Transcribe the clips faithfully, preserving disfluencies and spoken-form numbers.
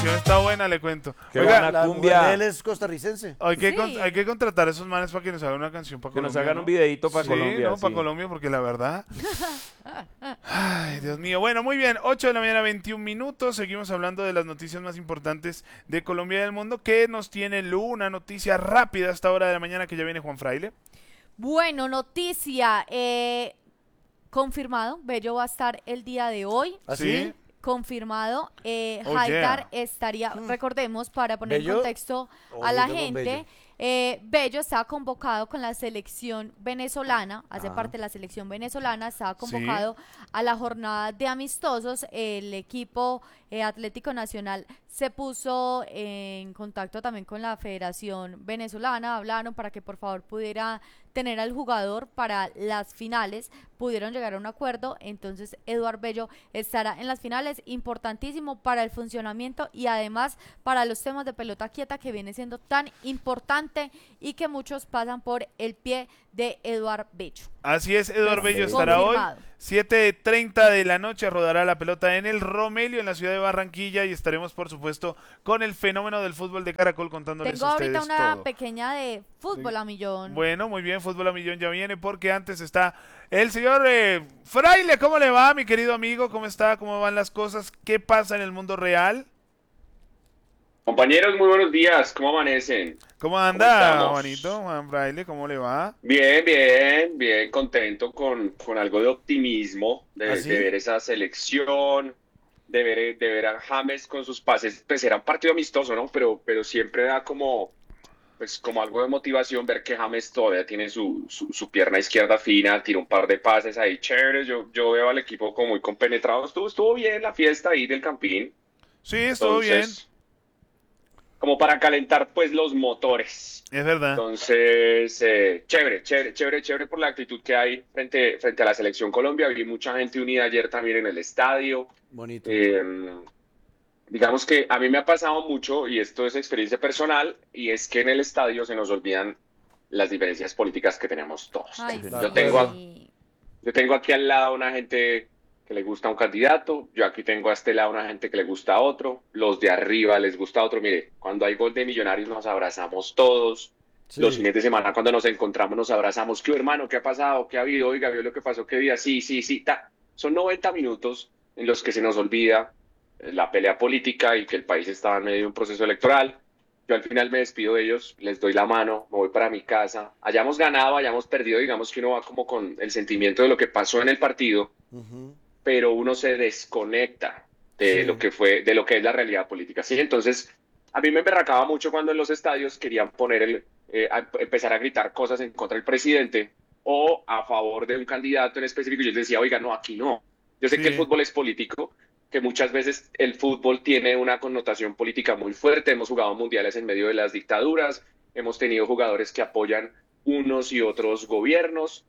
canción está buena, le cuento. Qué Oiga, buena La cumbia. mujer de él es costarricense. hay que, Sí. con- hay que contratar a esos manes para que nos hagan una canción para Que Colombia. nos hagan ¿no? un videíto para Sí, Colombia. no, para sí. Colombia, porque la verdad. Ay, Dios mío. Bueno, muy bien. ocho de la mañana, veintiún minutos. Seguimos hablando de las noticias más importantes de Colombia y del mundo. ¿Qué nos tiene Lu? Una noticia rápida a esta hora de la mañana que ya viene Juan Fraile. Bueno, noticia. Eh, confirmado. Bello va a estar el día de hoy. ¿Así? Confirmado. Eh, Oh, Haidar yeah. estaría, recordemos, para poner en ¿Bello? contexto a Oye, la don gente. Bello. Eh, Bello estaba convocado con la selección venezolana, hace Ajá. parte de la selección venezolana, estaba convocado a la jornada de amistosos. El equipo eh, Atlético Nacional se puso en contacto también con la Federación Venezolana, hablaron para que por favor pudiera tener al jugador para las finales, pudieron llegar a un acuerdo, entonces Eduard Bello estará en las finales, importantísimo para el funcionamiento y además para los temas de pelota quieta que viene siendo tan importante y que muchos pasan por el pie de Eduard Bello. Así es, Eduardo Bello estará Confirmado. hoy. siete treinta de la noche rodará la pelota en el Romelio, en la ciudad de Barranquilla, y estaremos, por supuesto, con el fenómeno del fútbol de Caracol contándoles Tengo a ahorita ustedes una todo. pequeña de fútbol a millón. Bueno, muy bien, Fútbol a Millón ya viene, porque antes está el señor eh, Fraile. ¿Cómo le va, mi querido amigo? ¿Cómo está? ¿Cómo van las cosas? ¿Qué pasa en el mundo real? Compañeros, muy buenos días, ¿cómo amanecen? ¿Cómo anda, estamos? Juanito? Juan Fraile, ¿cómo le va? Bien, bien, bien, contento con, con algo de optimismo, de, ¿Ah, sí? de ver esa selección, de ver, de ver a James con sus pases. Pues era un partido amistoso, ¿no? Pero, pero siempre da como, pues, como algo de motivación ver que James todavía tiene su, su, su pierna izquierda fina, tira un par de pases ahí chéveres. Yo, yo veo al equipo como muy compenetrado. Estuvo, estuvo bien la fiesta ahí del Campín. Sí, estuvo bien. Entonces, como para calentar pues los motores. Es verdad. Entonces, eh, chévere, chévere, chévere, chévere por la actitud que hay frente, frente a la selección Colombia. Vi mucha gente unida ayer también en el estadio. Bonito. Eh, digamos que a mí me ha pasado mucho, y esto es experiencia personal, y es que en el estadio se nos olvidan las diferencias políticas que tenemos todos. Ay, Yo sí. tengo a- Yo tengo aquí al lado una gente que le gusta un candidato, yo aquí tengo a este lado una gente que le gusta a otro, los de arriba les gusta a otro. Mire, cuando hay gol de Millonarios nos abrazamos todos, Sí. los fines de semana cuando nos encontramos nos abrazamos. ¿Qué hermano? ¿Qué ha pasado? ¿Qué ha habido? Oiga, ¿vio lo que pasó? ¿Qué día? Sí, sí, sí. Ta. Son noventa minutos en los que se nos olvida eh, la pelea política y que el país estaba en medio de un proceso electoral. Yo al final me despido de ellos, les doy la mano, me voy para mi casa. Hayamos ganado, hayamos perdido, digamos que uno va como con el sentimiento de lo que pasó en el partido, Ujú. pero uno se desconecta de Sí. lo que fue, de lo que es la realidad política. Sí, entonces a mí me emberracaba mucho cuando en los estadios querían poner el, eh, a- empezar a gritar cosas en contra del presidente o a favor de un candidato en específico. Yo les decía, oiga, no, aquí no. Yo sé Sí. que el fútbol es político, que muchas veces el fútbol tiene una connotación política muy fuerte. Hemos jugado mundiales en medio de las dictaduras, hemos tenido jugadores que apoyan unos y otros gobiernos,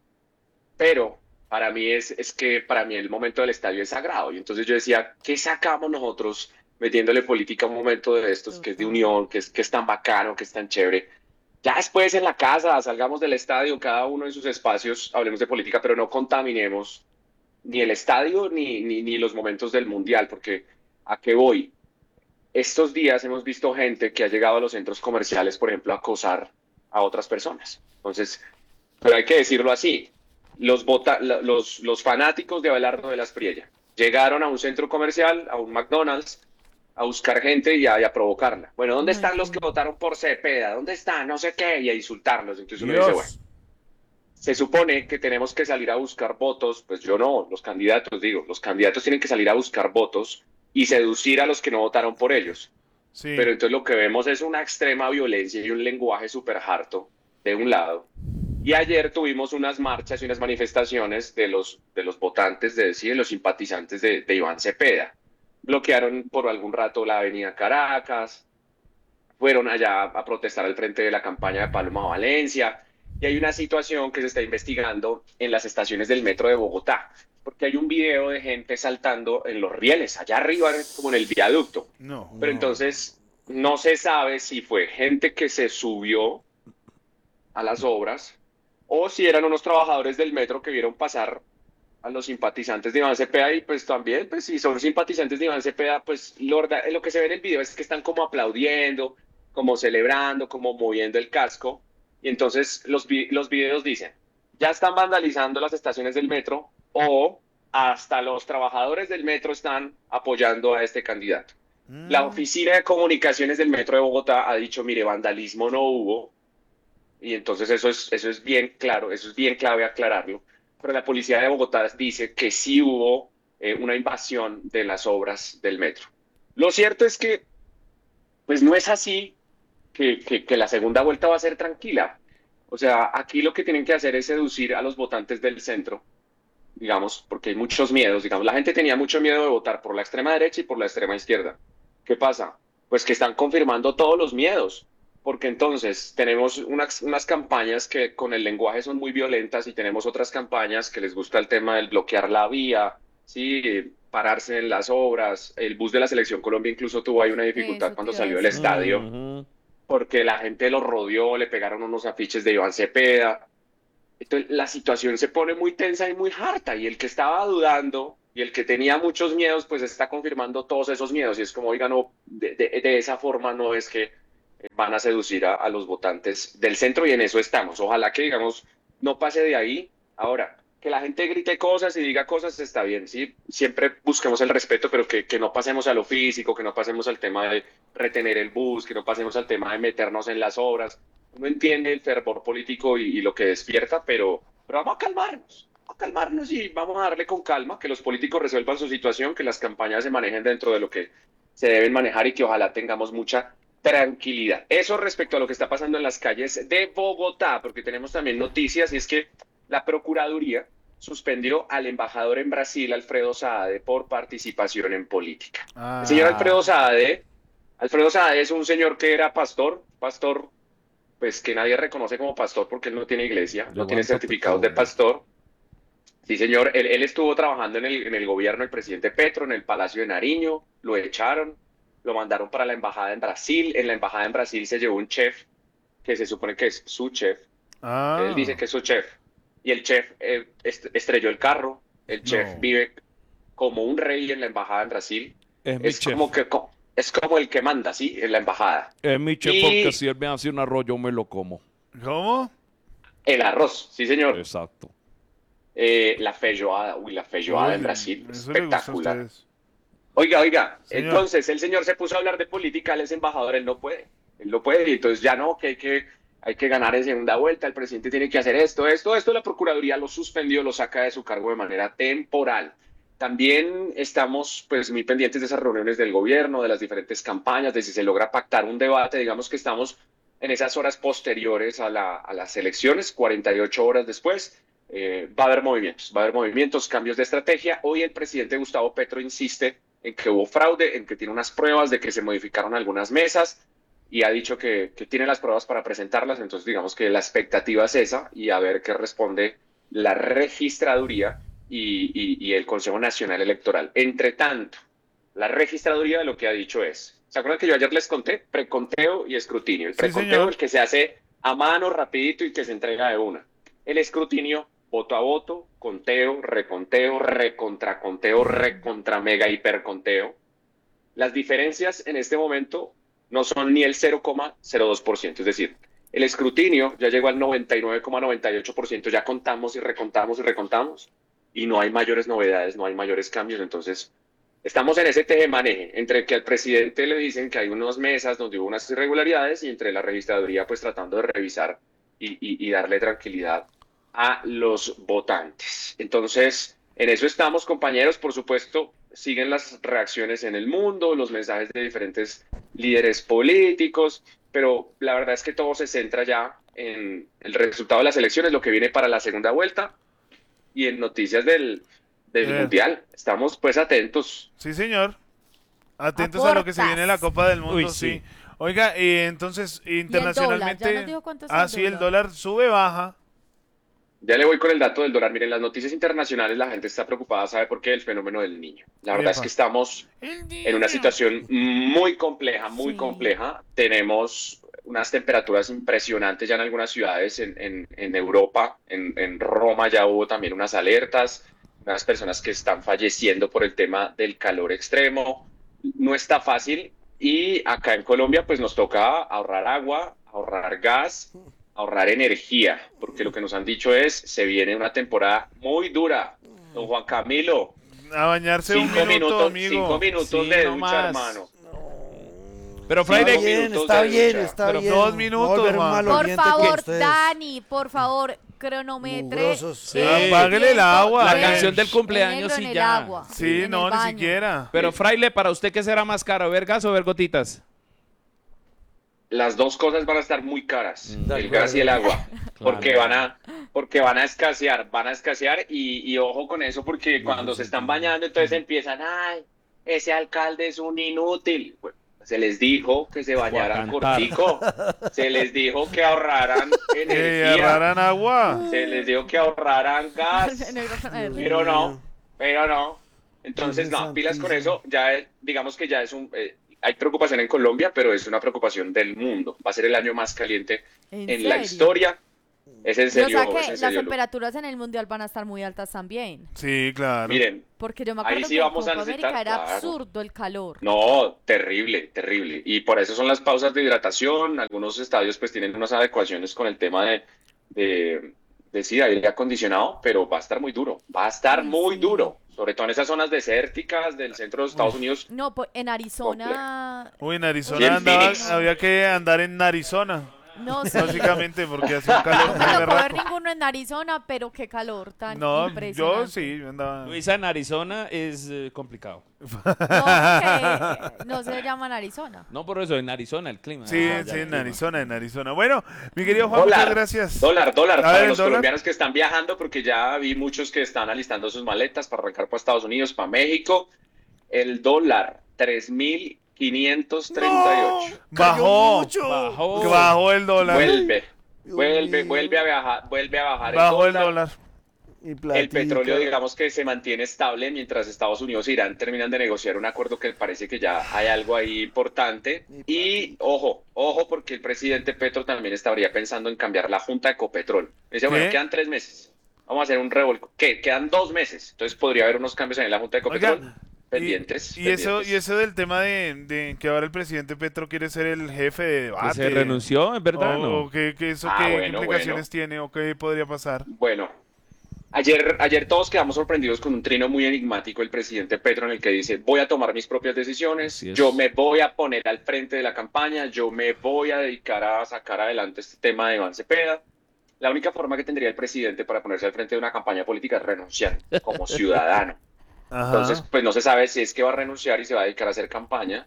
pero para mí es, es que para mí el momento del estadio es sagrado. Y entonces yo decía, ¿qué sacamos nosotros metiéndole política a un momento de estos que es de unión, que es, que es tan bacano, que es tan chévere? Ya después en la casa, salgamos del estadio, cada uno en sus espacios, hablemos de política, pero no contaminemos ni el estadio ni, ni, ni los momentos del mundial, porque ¿a qué voy? Estos días hemos visto gente que ha llegado a los centros comerciales, por ejemplo, a acosar a otras personas. Entonces, pero hay que decirlo así, los, vota- la- los, los fanáticos de Abelardo de la Espriella llegaron a un centro comercial, a un McDonald's, a buscar gente y a, y a provocarla. Bueno, ¿dónde Ay, están qué- los que votaron por Cepeda? ¿Dónde están? No sé qué, y a insultarlos. Entonces uno dice, bueno, Dios. se supone que tenemos que salir a buscar votos, pues yo no, los candidatos, digo, los candidatos tienen que salir a buscar votos y seducir a los que no votaron por ellos. Sí. Pero entonces lo que vemos es una extrema violencia y un lenguaje súper harto de un lado. Y ayer tuvimos unas marchas y unas manifestaciones de los, de los votantes, de decir, de los simpatizantes de, de Iván Cepeda. Bloquearon por algún rato la avenida Caracas, fueron allá a protestar al frente de la campaña de Paloma Valencia. Y hay una situación que se está investigando en las estaciones del metro de Bogotá, porque hay un video de gente saltando en los rieles, allá arriba, como en el viaducto. No. Pero No. entonces no se sabe si fue gente que se subió a las obras o si eran unos trabajadores del metro que vieron pasar a los simpatizantes de Iván Cepeda y pues también, pues si son simpatizantes de Iván Cepeda, pues lo, verdad- lo que se ve en el video es que están como aplaudiendo, como celebrando, como moviendo el casco. Y entonces los, vi- los videos dicen, ya están vandalizando las estaciones del metro o hasta los trabajadores del metro están apoyando a este candidato. La Mm. oficina de comunicaciones del Metro de Bogotá ha dicho, mire, vandalismo no hubo, y entonces eso es, eso es bien claro, eso es bien clave aclararlo. Pero la policía de Bogotá dice que sí hubo eh, una invasión de las obras del metro. Lo cierto es que, pues no es así que, que, que la segunda vuelta va a ser tranquila. O sea, aquí lo que tienen que hacer es seducir a los votantes del centro, digamos, porque hay muchos miedos, digamos, la gente tenía mucho miedo de votar por la extrema derecha y por la extrema izquierda. ¿Qué pasa? Pues que están confirmando todos los miedos, porque entonces tenemos unas, unas campañas que con el lenguaje son muy violentas y tenemos otras campañas que les gusta el tema del bloquear la vía, sí, pararse en las obras. El bus de la Selección Colombia incluso tuvo ahí una dificultad Eso te cuando iba a salió del decir. estadio, Ujú. porque la gente lo rodeó, le pegaron unos afiches de Iván Cepeda. Entonces la situación se pone muy tensa y muy harta y el que estaba dudando y el que tenía muchos miedos, pues está confirmando todos esos miedos y es como, oiga, no, de, de, de esa forma no es que van a seducir a, a los votantes del centro y en eso estamos. Ojalá que, digamos, no pase de ahí. Ahora, que la gente grite cosas y diga cosas está bien, ¿sí? Siempre busquemos el respeto, pero que, que no pasemos a lo físico, que no pasemos al tema de retener el bus, que no pasemos al tema de meternos en las obras. Uno entiende el fervor político y, y lo que despierta, pero, pero vamos a calmarnos, vamos a calmarnos y vamos a darle con calma, que los políticos resuelvan su situación, que las campañas se manejen dentro de lo que se deben manejar y que ojalá tengamos mucha tranquilidad. Eso respecto a lo que está pasando en las calles de Bogotá, porque tenemos también noticias y es que la Procuraduría suspendió al embajador en Brasil, Alfredo Saade, por participación en política. El señor Ah, Alfredo Saade, Alfredo Saade es un señor que era pastor, pastor pues que nadie reconoce como pastor porque él no tiene iglesia, no tiene Levántate, certificados de Colombia. pastor. Sí, señor, él, él estuvo trabajando en el, en el gobierno del presidente Petro, en el Palacio de Nariño, lo echaron, lo mandaron para la embajada en Brasil. En la embajada en Brasil se llevó un chef que se supone que es su chef. Él dice ah, que es su chef. Y el chef eh, est- estrelló el carro. El chef no. vive como un rey en la embajada en Brasil. Es mi Es como chef. que co- es como el que manda, ¿sí? En la embajada. Es mi chef porque Y si él me hace un arroz, yo me lo como. ¿Cómo? el arroz, sí, señor. Exacto. Eh, la feijoada, uy, la feijoada en Uy, Brasil, eso le gusta a espectacular. ustedes. Oiga, oiga, Señor. entonces el señor se puso a hablar de política, él es embajador, él no puede, él no puede, y entonces ya no, que hay que, hay que ganar en segunda vuelta, el presidente tiene que hacer esto, esto, esto, la Procuraduría lo suspendió, lo saca de su cargo de manera temporal. También estamos pues muy pendientes de esas reuniones del gobierno, de las diferentes campañas, de si se logra pactar un debate, digamos que estamos en esas horas posteriores a, la, a las elecciones, cuarenta y ocho horas después, eh, va a haber movimientos, va a haber movimientos, cambios de estrategia. Hoy el presidente Gustavo Petro insiste en que hubo fraude, en que tiene unas pruebas de que se modificaron algunas mesas y ha dicho que, que tiene las pruebas para presentarlas. Entonces, digamos que la expectativa es esa y a ver qué responde la registraduría y, y, y el Consejo Nacional Electoral. Entre tanto, la registraduría lo que ha dicho es, ¿se acuerdan que yo ayer les conté? Preconteo y escrutinio. El Sí, preconteo, señor. el que se hace a mano, rapidito y que se entrega de una. El escrutinio, voto a voto, conteo, reconteo, recontraconteo, recontra mega hiperconteo. Las diferencias en este momento no son ni el cero coma cero dos por ciento, es decir, el escrutinio ya llegó al noventa y nueve coma noventa y ocho por ciento, ya contamos y recontamos y recontamos y no hay mayores novedades, no hay mayores cambios, entonces estamos en ese tejemaneje entre que al presidente le dicen que hay unas mesas donde hubo unas irregularidades y entre la registraduría pues tratando de revisar y, y, y darle tranquilidad a los votantes. Entonces, en eso estamos, compañeros. Por supuesto, siguen las reacciones en el mundo, los mensajes de diferentes líderes políticos, pero la verdad es que todo se centra ya en el resultado de las elecciones, lo que viene para la segunda vuelta y en noticias del, del Eh, Mundial. Estamos pues atentos. sí, señor. Atentos a lo que se viene en la Aportas. Copa del Mundo, Uy, sí. sí. Oiga, y entonces Y el dólar, ya internacionalmente, nos dijo cuánto está ah, el sí, el dólar. dólar sube, baja. Ya le voy con el dato del dólar. Miren, las noticias internacionales, la gente está preocupada, ¿sabe por qué? El fenómeno del niño. La verdad es que Epa. estamos El en una niño. situación muy compleja, muy Sí. compleja. Tenemos unas temperaturas impresionantes ya en algunas ciudades en, en, en Europa, en, en Roma ya hubo también unas alertas. unas personas que están falleciendo por el tema del calor extremo. No está fácil y acá en Colombia pues nos toca ahorrar agua, ahorrar gas, ahorrar energía, porque lo que nos han dicho es, se viene una temporada muy dura. Don Juan Camilo, A bañarse un cinco minuto, minutos, amigo. cinco minutos Sí, de no ducha, más. hermano. Pero Fraile, Fraile, Cinco bien, minutos está de bien, ducha. está Pero bien. dos Me minutos, voy a volver Juan. mal Por oriente con favor, ustedes. Dani, por favor, cronometre. Mugrosos. Sí. Apáguele el agua. la eh. canción del El cumpleaños negro en y el ya. agua, Sí, en no, el ni baño. siquiera. Pero Fraile, ¿para usted qué será más caro, ver gas o ver gotitas? Las dos cosas van a estar muy caras, Mm. el gas y el agua, porque Claro. van a, porque van a escasear, van a escasear y, y ojo con eso, porque cuando se están bañando, entonces empiezan, ay, ese alcalde es un inútil. Bueno, se les dijo que se bañaran cantar. cortico, se les dijo que ahorraran Que energía, agarraran agua. se les dijo que ahorraran gas, El negro con el- pero no, pero no. Entonces, Dios no, pilas con santísimo. eso, ya eh, digamos que ya es un... eh, hay preocupación en Colombia, pero es una preocupación del mundo. Va a ser el año más caliente ¿En en la serio? historia. Es en O serio, sea es que en las serio, Lu. temperaturas en el mundial van a estar muy altas también. Sí, claro. Miren, Porque yo me Ahí acuerdo sí que en vamos a Copa necesitar, América era claro. absurdo el calor. no, terrible, terrible. Y por eso son las pausas de hidratación. Algunos estadios pues tienen unas adecuaciones con el tema de, de, de sí, de aire acondicionado, pero va a estar muy duro. Va a estar Ay, muy sí. duro. Sobre todo en esas zonas desérticas del centro de los Estados Unidos. No, pues en Arizona. Uy, en Arizona Sí, en andaba, Phoenix. había que andar en Arizona, No sé. básicamente, porque hacía un calor No muy me tocó ver berraco. ninguno en Arizona, pero qué calor tan No, impresionante. yo sí, yo andaba. Luisa, en Arizona es eh, complicado. No, porque no se llaman Arizona. No por eso, en Arizona el clima. Sí, Ah, ya, sí, en clima. Arizona, en Arizona. Bueno, mi querido Juan, Dólar, muchas gracias. Dólar, dólar, A para ver, el los dólar. colombianos que están viajando, porque ya vi muchos que están alistando sus maletas para arrancar para Estados Unidos, para México. El dólar, tres mil quinientos treinta y ocho. Bajó, mucho. Bajó. bajó el dólar. Vuelve, Dios vuelve, mío. vuelve a bajar, vuelve a bajar Bajó el el dólar. dólar. Y El platica. petróleo, digamos que se mantiene estable mientras Estados Unidos e Irán terminan de negociar un acuerdo que parece que ya hay algo ahí importante. Y ojo, ojo, porque el presidente Petro también estaría pensando en cambiar la junta de Ecopetrol. Dice, ¿Qué? bueno, quedan tres meses. Vamos a hacer un revolco. ¿Qué? Quedan dos meses. Entonces podría haber unos cambios ahí en la junta de Ecopetrol. Oiga, pendientes. Y, y eso, pendientes. y eso del tema de, de que ahora el presidente Petro quiere ser el jefe de Que debate. se renunció, es verdad, O, ¿no? o que, que eso Ah, qué bueno, implicaciones bueno. tiene o qué podría pasar. Bueno, ayer, ayer todos quedamos sorprendidos con un trino muy enigmático del presidente Petro en el que dice, voy a tomar mis propias decisiones, Así es. yo me voy a poner al frente de la campaña, yo me voy a dedicar a sacar adelante este tema de Iván Cepeda. La única forma que tendría el presidente para ponerse al frente de una campaña política es renunciar como ciudadano. Ajá. Entonces, pues no se sabe si es que va a renunciar y se va a dedicar a hacer campaña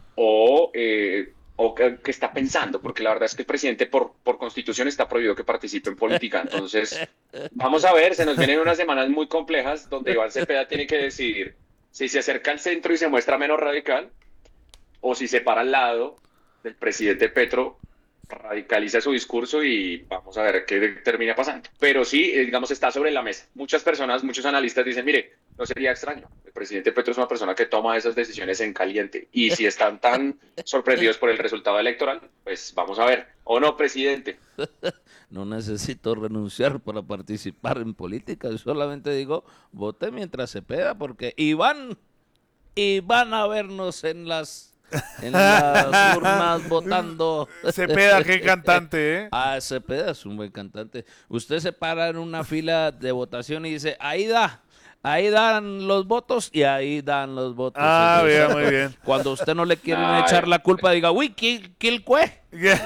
o, eh, o que, que está pensando, porque la verdad es que el presidente por, por constitución está prohibido que participe en política. Entonces, vamos a ver, se nos vienen unas semanas muy complejas donde Iván Cepeda tiene que decidir si se acerca al centro y se muestra menos radical o si se para al lado del presidente Petro, radicaliza su discurso y vamos a ver qué termina pasando. Pero sí, eh, digamos, está sobre la mesa. Muchas personas, muchos analistas dicen, mire, no sería extraño. El presidente Petro es una persona que toma esas decisiones en caliente. Y si están tan sorprendidos por el resultado electoral, pues vamos a ver. ¿O no, presidente? No necesito renunciar para participar en política, yo solamente digo, vote mientras se pueda, porque Iván, y van a vernos en las, en las urnas votando. Cepeda, qué cantante, ¿eh? Ah, Cepeda es un buen cantante. Usted se para en una fila de votación y dice, ahí da, ahí dan los votos y ahí dan los votos. Ah, Entonces, bien, muy bien. cuando usted no le quieren Ay. echar la culpa, diga, uy, ¿qué, qué el cue?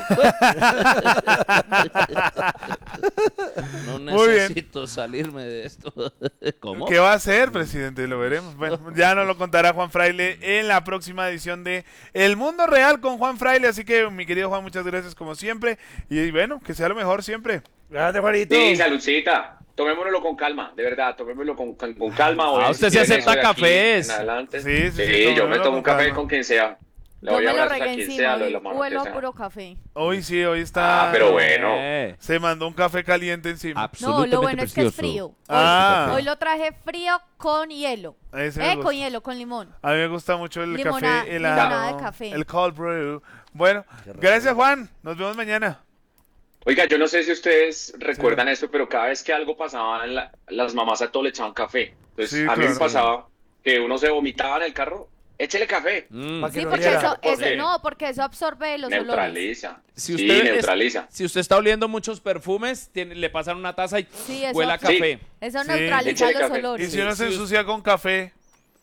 No Muy bien. necesito salirme de esto. ¿Cómo? ¿Qué va a hacer, presidente? Lo veremos. Bueno, ya nos lo contará Juan Fraile en la próxima edición de El Mundo Real con Juan Fraile. Así que, mi querido Juan, muchas gracias como siempre. Y bueno, que sea lo mejor siempre. Gracias, Juanito. Sí, saludcita. Tomémoslo con calma, de verdad, tomémoslo con, con, con calma. Hoy, Ah, usted si se quieren acepta eso de aquí cafés. en adelante. Sí, sí, sí, Sí, yo me tomémoslo tomo un con café calma. con quien sea. Le Yo voy a me lo abrazar a regué quien encima sea, lo de y la mano que huelo sea. puro café. Hoy sí, hoy está. Ah, pero bueno. Eh, Se mandó un café caliente encima. No, absolutamente lo bueno es que es precioso. frío. Hoy, Ah. hoy lo traje frío con hielo. Ese me Eh, gusta. con hielo, con limón. A mí me gusta mucho el Limonada- café helado. limonada de café. El cold brew. Bueno, gracias, Juan. Nos vemos mañana. Oiga, yo no sé si ustedes recuerdan esto, pero cada vez que algo pasaba, en la- las mamás a todo le echaban café. Entonces, Sí, a mí me claro. pasaba que uno se vomitaba en el carro, échele café, Mm. Pa' que Sí, no porque oliera. eso, eso- Porque no, porque eso absorbe los olores. neutraliza. Si Sí, usted, es- neutraliza. si usted está oliendo muchos perfumes, tiene- le pasan una taza y Sí, eso huele a absorbe. café. Eso Sí. neutraliza Échale los café. Y olores. si uno se Sí, ensucia con café,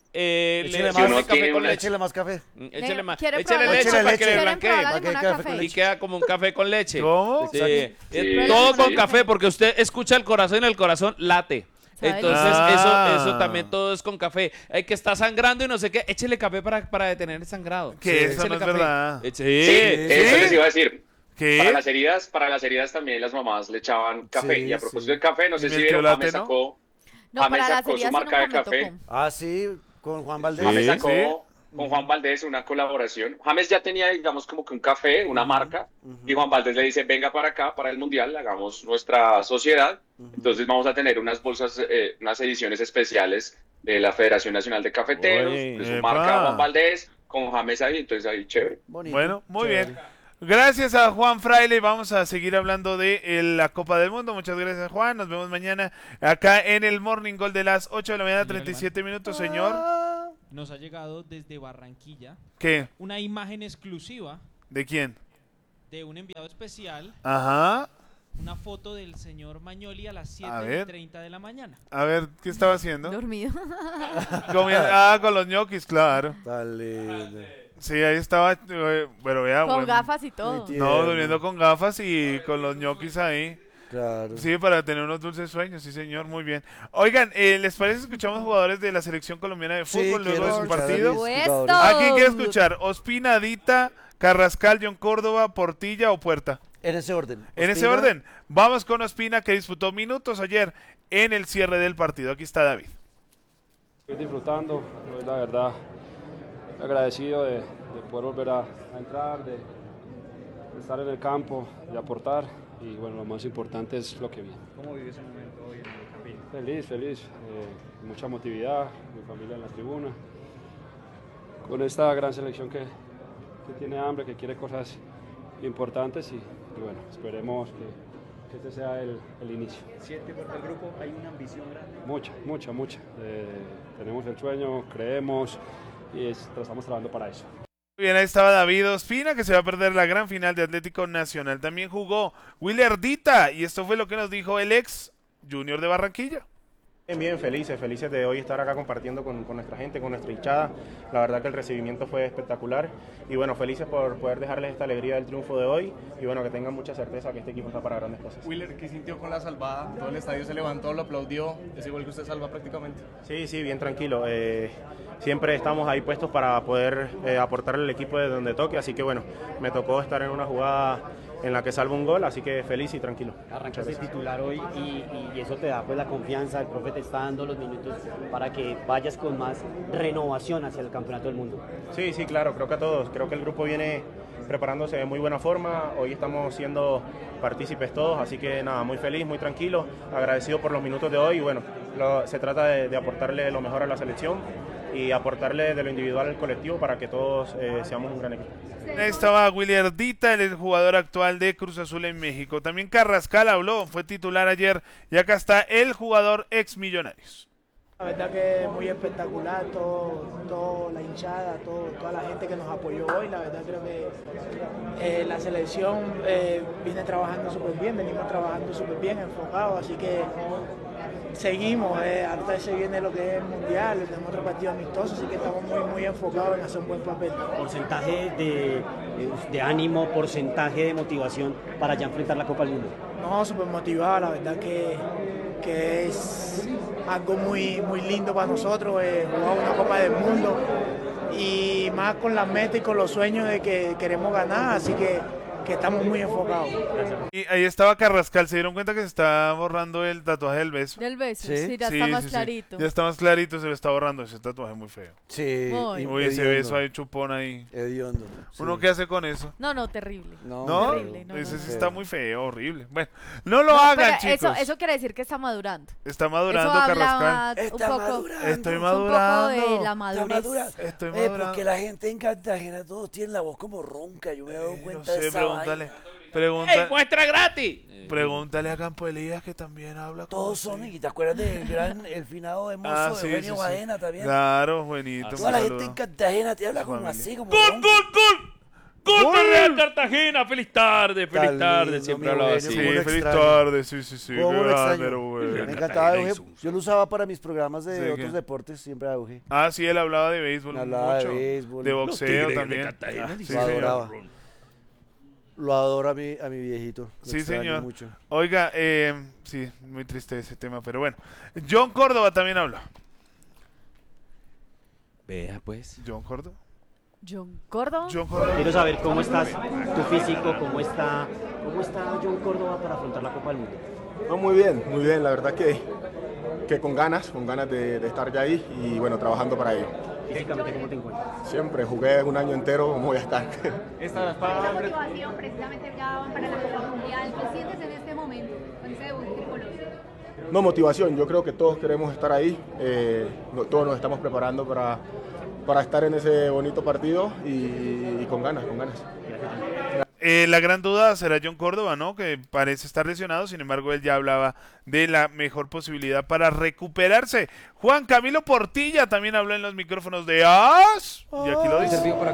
Eh, Échele le más. pone Si uno café tiene con una- leche. Échele más café. Mm, Échele más. ¿Quiere Échele probar leche la para leche? que le ¿Quieren blanquee. probar ¿Para qué alguna café con café? Y queda como un café con leche. ¿cómo? Sí. Sí. Eh, Sí. Todo con Sí. café porque usted escucha el corazón y el corazón late. ¿Sabe? Entonces Ah. eso, eso también todo es con café. Hay que está sangrando y no sé qué. Échele café para, para detener el sangrado. Que Sí, eso no échele es café. verdad. Eche- Sí, eso ¿Sí? les iba a decir. ¿Qué? Para las heridas, para las heridas también las mamás le echaban café. Sí, y a propósito sí. del café, no sé ¿Y si Melquiolate, vieron, James no? sacó, No, James para las sacó su heridas marca nunca de me café. tocó. Ah, sí, con Juan Valdés. James Sí, sacó sí. con Juan Valdés una colaboración. James ya tenía, digamos, como que un café, una marca, y Juan Valdés le dice, venga para acá, para el Mundial, hagamos nuestra sociedad. Entonces vamos a tener unas bolsas, eh, unas ediciones especiales de la Federación Nacional de Cafeteros, Oye, de su epa. marca Juan Valdés, con James ahí, entonces ahí chévere. Bonito, Bueno, muy chévere. bien. Gracias a Juan Fraile. Vamos a seguir hablando de eh, la Copa del Mundo. Muchas gracias, Juan. Nos vemos mañana acá en el Morning Goal de las ocho de la mañana, Señor treinta y siete minutos, señor. Ah, Nos ha llegado desde Barranquilla ¿Qué? una imagen exclusiva ¿De quién? de un enviado especial, Ajá. una foto del señor Mañoli a las A siete ver. y treinta de la mañana. A ver, ¿qué estaba haciendo? Dormido. Comiendo- ah, con los ñoquis, claro. Dale. Sí, ahí estaba. eh, Pero vea, Con buen- gafas y todo. Muy tierno. No, durmiendo con gafas y con los ñoquis ahí. Claro. Sí, para tener unos dulces sueños, sí, señor, muy bien. Oigan, eh, ¿les parece si escuchamos jugadores de la selección colombiana de Sí, fútbol luego de quiero su escuchar a partido? mis Puesto. jugadores. ¿A quién quiere escuchar? ¿Ospina, Dita, Carrascal, John Córdoba, Portilla o Puerta? En ese orden. En ese Ospina. orden, vamos con Ospina, que disputó minutos ayer en el cierre del partido. Aquí está David. Estoy disfrutando, pues, la verdad, agradecido de, de poder volver a, a entrar, de, de estar en el campo, de aportar y bueno, lo más importante es lo que viene. ¿Cómo vive ese momento hoy en el campín? Feliz, feliz, eh, mucha motividad, mi familia en la tribuna, con esta gran selección que, que tiene hambre, que quiere cosas importantes y, y bueno, esperemos que, que este sea el, el inicio. ¿Siente por el grupo hay una ambición grande? Mucha, mucha, mucha. Eh, tenemos el sueño, creemos y es- estamos trabajando para eso. Muy bien, ahí estaba David Ospina, que se va a perder la gran final de Atlético Nacional. También jugó Willer Dita, y esto fue lo que nos dijo el ex Junior de Barranquilla. Bien, bien, felices, felices de hoy estar acá compartiendo con, con nuestra gente, con nuestra hinchada. La verdad que el recibimiento fue espectacular y bueno, felices por poder dejarles esta alegría del triunfo de hoy y bueno, que tengan mucha certeza que este equipo está para grandes cosas. Willer, ¿qué sintió con la salvada? Todo el estadio se levantó, lo aplaudió, ese gol que usted salva prácticamente. Sí, sí, bien tranquilo. Eh, siempre estamos ahí puestos para poder eh, aportarle al equipo de donde toque, así que bueno, me tocó estar en una jugada en la que salvo un gol, así que feliz y tranquilo. Arrancaste titular hoy y, y eso te da pues la confianza, el profe te está dando los minutos para que vayas con más renovación hacia el campeonato del mundo. Sí, sí, claro, creo que a todos. Creo que el grupo viene preparándose de muy buena forma. Hoy estamos siendo partícipes todos, así que nada, muy feliz, muy tranquilo, agradecido por los minutos de hoy. Y bueno, lo- se trata de, de aportarle lo mejor a la selección y aportarle de lo individual al colectivo para que todos eh, seamos un gran equipo. Ahí estaba Willer Dita, el jugador actual de Cruz Azul en México. También Carrascal habló, fue titular ayer, y acá está el jugador ex Millonarios. La verdad que es muy espectacular, todo, todo la hinchada, todo, toda la gente que nos apoyó hoy. La verdad creo que eh, la selección eh, viene trabajando súper bien, venimos trabajando súper bien, enfocados, así que seguimos. Eh, ahorita se viene lo que es el Mundial, tenemos otro partido amistoso, así que estamos muy, muy enfocados en hacer un buen papel. Porcentaje de, de ánimo, porcentaje de motivación para ya enfrentar la Copa del Mundo. No, súper motivado, la verdad que, que es algo muy, muy lindo para nosotros, eh, jugar una Copa del Mundo y más con la meta y con los sueños de que queremos ganar, así que, que estamos muy enfocados. Y ahí estaba Carrascal, ¿se dieron cuenta que se está borrando el tatuaje del beso? Del beso, sí, Sí. ya Sí, está más sí, sí. clarito. Ya está más clarito, se le está borrando ese tatuaje muy feo. Sí. Muy. y- Uy, ese hediondo, beso ahí chupón ahí. hediondo, sí. ¿Uno qué hace con eso? No, no, terrible. No, ¿No? terrible, no, Ese no, sí no. está muy feo, horrible. Bueno, no lo No, hagan, pero eso, chicos. eso quiere decir que está madurando. Está madurando eso habla Carrascal. un Está poco, madurando. Estoy un poco madurando. de la Está madurez. madura. Estoy Eh, madurando. porque la gente en Cartagena todos tienen la voz como ronca. Yo me he dado Eh, cuenta no sé, de esa pregúntale. vaina. Pregunta, ¡Ey, muestra gratis! pregúntale a Campo Elías que también habla. Todos son, y te acuerdas del gran, el finado de mozo Ah, de sí, Eugenio sí, sí. Baena también. Claro, Juanito. Toda la gente en Cartagena te habla como así, como ¡Gol, ronco. gol, gol! ¡Gol de Real Cartagena! ¡Feliz tarde, feliz Tan tarde! lindo, Siempre mi hablaba Eugenio, así. Sí, cómo lo feliz extraño. tarde, sí, sí, sí. Cómo qué lo grande, extraño. era bueno. Me encantaba Euge. Yo lo usaba para mis programas de Sí, otros ¿qué? deportes, siempre a Euge. Ah, sí, él hablaba de béisbol Hablaba mucho. de béisbol. De Los boxeo Tigres de también. Cartagena, Ah, sí, lo señor. adoraba. Lo adoro a mi, a mi viejito. Lo Sí, extraño señor. mucho. Oiga, eh, sí, muy triste ese tema, pero bueno. John Córdoba también habló. Vea, pues. John Córdoba. John Córdoba. John Córdoba. Quiero saber cómo estás, tu físico, cómo está, cómo está John Córdoba para afrontar la Copa del Mundo. No, muy bien, muy bien, la verdad que, que con ganas, con ganas de, de estar ya ahí y bueno, trabajando para ello. Físicamente, ¿cómo te encuentras? Siempre jugué un año entero, ¿cómo voy a estar? Esta motivación precisamente ya van para la Copa Mundial. ¿Qué sientes en este momento con ese debut tricolor? No, motivación, yo creo que todos queremos estar ahí, eh, no- todos nos estamos preparando para, para estar en ese bonito partido y, y con ganas, con ganas. Eh, la gran duda será John Córdoba, ¿no? Que parece estar lesionado, sin embargo él ya hablaba de la mejor posibilidad para recuperarse. Juan Camilo Portilla también habló en los micrófonos de AS. Y aquí lo dice. Servido para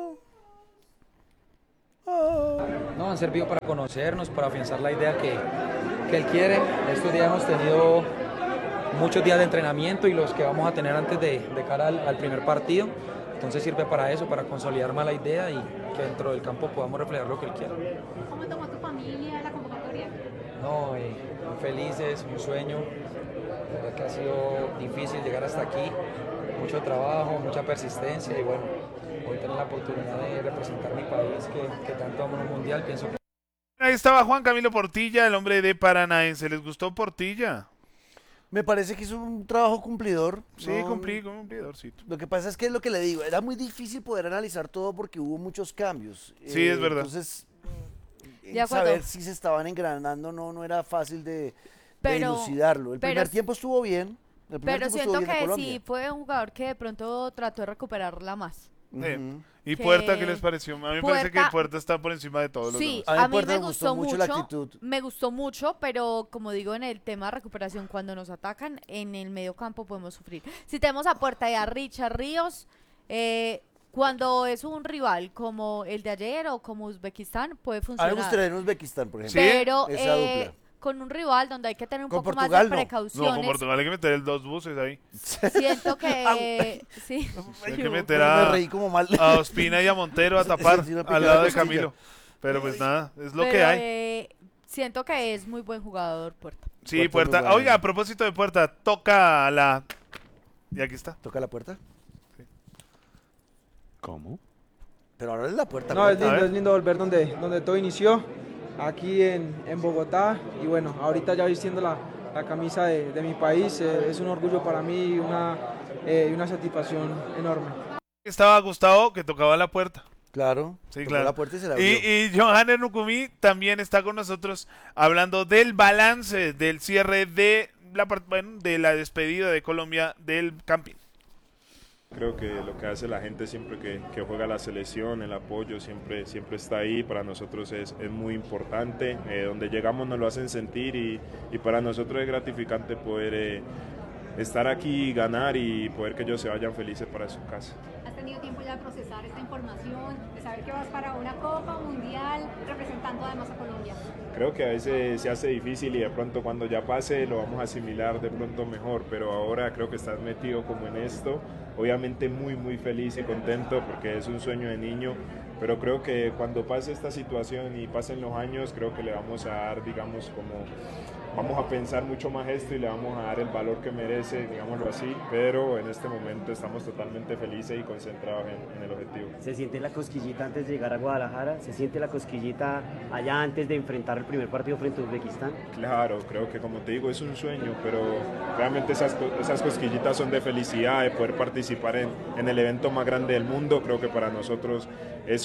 No, han servido para conocernos, para afianzar la idea que, que él quiere. Estos días hemos tenido muchos días de entrenamiento y los que vamos a tener antes de, de cara al, al primer partido. Entonces sirve para eso, para consolidar más la idea y que dentro del campo podamos reflejar lo que él quiere. ¿Cómo tomó tu familia la convocatoria? No, eh, muy felices, un sueño. La verdad que ha sido difícil llegar hasta aquí. Mucho trabajo, mucha persistencia y bueno, hoy tener la oportunidad de representar mi país que, que tanto amo en un mundial, pienso que... Ahí estaba Juan Camilo Portilla, el hombre de Paranaense. ¿Les gustó Portilla? Me parece que hizo un trabajo cumplidor. Sí, ¿no? cumplí, cumplidorcito. Lo que pasa es que es lo que le digo, era muy difícil poder analizar todo porque hubo muchos cambios. Sí, es verdad. Entonces, De acuerdo. saber si se estaban engranando no, no era fácil de, de Pero- dilucidarlo. El pero primer s- tiempo estuvo bien. El primer Pero tiempo siento estuvo bien de que Colombia. sí fue un jugador que de pronto trató de recuperarla más. Sí. ¿Y Que- Puerta qué les pareció? A mí me parece que Puerta- Puerta está por encima de todos los Sí, demás. a mí me gustó mucho, la actitud. me gustó mucho, pero como digo en el tema de recuperación, cuando nos atacan en el medio campo podemos sufrir. Si tenemos a Puerta y a Richard Ríos, eh, cuando es un rival como el de ayer o como Uzbekistán, puede A mí funcionar. me gustaría en Uzbekistán, por ejemplo. Pero Esa eh, dupla. con un rival donde hay que tener un Con poco Portugal, más de no. precauciones. No, con Portugal hay que meter el dos buses ahí. Siento que sí. Hay que meter me a, reí como mal. a Ospina y a Montero a tapar Sí, una al picada lado de costilla. Camilo. Pero pues nada, es lo Pero, que hay. eh, siento que es muy buen jugador Puerta. Sí, Puerta Puerta. muy buena. Oiga, a propósito de Puerta, toca la... Y aquí está. ¿Toca la puerta? ¿Cómo? Pero ahora es la puerta. No, es puerta. lindo, es lindo volver donde, donde todo inició, aquí en, en Bogotá. Y bueno, ahorita ya vistiendo la, la camisa de, de mi país, eh, es un orgullo para mí y una, eh, y una satisfacción enorme. Estaba Gustavo que tocaba la puerta. Claro. Sí, tocó claro. la puerta y se la abrió. Y, y Johanner Nukumi también está con nosotros hablando del balance, del cierre de la, part- bueno, de la despedida de Colombia del Campín. Creo que lo que hace la gente siempre que, que juega la selección, el apoyo siempre, siempre está ahí, para nosotros es, es muy importante, eh, donde llegamos nos lo hacen sentir y, y para nosotros es gratificante poder eh, estar aquí, ganar y poder que ellos se vayan felices para su casa. ¿Has tenido tiempo ya de procesar esta información, de saber que vas para una Copa Mundial representando además a Colombia? Creo que a veces se hace difícil y de pronto cuando ya pase lo vamos a asimilar de pronto mejor, pero ahora creo que estás metido como en esto, obviamente muy muy feliz y contento porque es un sueño de niño, pero creo que cuando pase esta situación y pasen los años, creo que le vamos a dar, digamos, como vamos a pensar mucho más esto y le vamos a dar el valor que merece, digámoslo así, pero en este momento estamos totalmente felices y concentrados en, en el objetivo. ¿Se siente la cosquillita antes de llegar a Guadalajara? ¿Se siente la cosquillita allá antes de enfrentar el primer partido frente a Uzbekistán? Claro, creo que como te digo es un sueño, pero realmente esas, co- esas cosquillitas son de felicidad, de poder participar en, en el evento más grande del mundo. Creo que para nosotros eso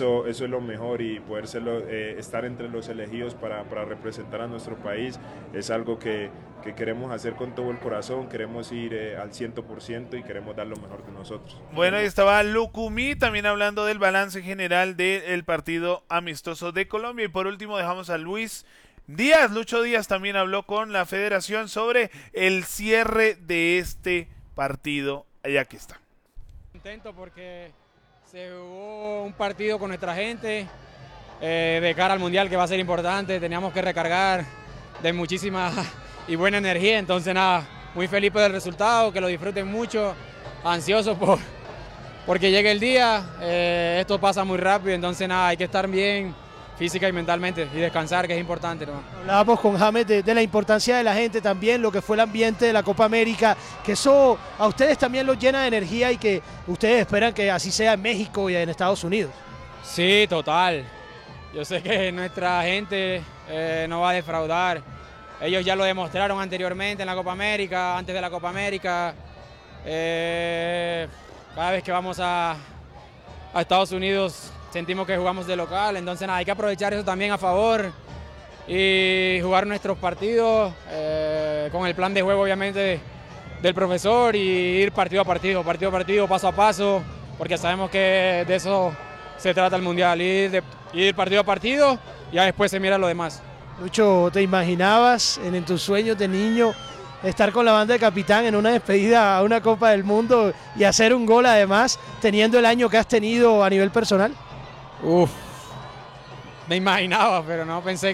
eso, eso es lo mejor y poder serlo, eh, estar entre los elegidos para, para representar a nuestro país es algo que, que queremos hacer con todo el corazón, queremos ir eh, al cien por ciento y queremos dar lo mejor de nosotros. Bueno, ahí estaba Lucumí también hablando del balance general del partido amistoso de Colombia. Y por último dejamos a Luis Díaz. Lucho Díaz también habló con la federación sobre el cierre de este partido. Y aquí está. Contento porque se jugó un partido con nuestra gente eh, de cara al Mundial, que va a ser importante. Teníamos que recargar de muchísima y buena energía, entonces nada, muy feliz por el resultado, que lo disfruten mucho, ansioso por porque llegue el día. Eh, esto pasa muy rápido, entonces nada, hay que estar bien física y mentalmente y descansar, que es importante, ¿no? Hablábamos con James de, de la importancia de la gente también, lo que fue el ambiente de la Copa América, que eso a ustedes también los llena de energía y que ustedes esperan que así sea en México y en Estados Unidos. Sí, total. Yo sé que nuestra gente eh, no va a defraudar. Ellos ya lo demostraron anteriormente en la Copa América, antes de la Copa América. Eh, cada vez que vamos a, a Estados Unidos sentimos que jugamos de local, entonces nada, hay que aprovechar eso también a favor y jugar nuestros partidos eh, con el plan de juego obviamente del profesor y ir partido a partido, partido a partido, paso a paso, porque sabemos que de eso se trata el Mundial, ir, de, ir partido a partido y ya después se mira lo demás. Lucho, ¿te imaginabas en, en tus sueños de niño estar con la banda de capitán en una despedida a una Copa del Mundo y hacer un gol además, teniendo el año que has tenido a nivel personal? Uf, me imaginaba, pero no pensé